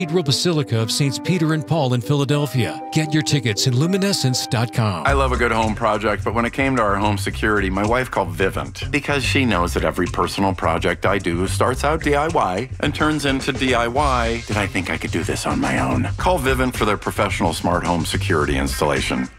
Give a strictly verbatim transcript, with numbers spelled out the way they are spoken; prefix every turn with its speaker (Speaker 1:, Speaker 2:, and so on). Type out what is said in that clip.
Speaker 1: Cathedral Basilica of Saints Peter and Paul in Philadelphia. Get your tickets at luminescence dot com.
Speaker 2: I love a good home project, but when it came to our home security, my wife called Vivint because she knows that every personal project I do starts out D I Y and turns into D I Y. Did I think I could do this on my own? Call Vivint for their professional smart home security installation.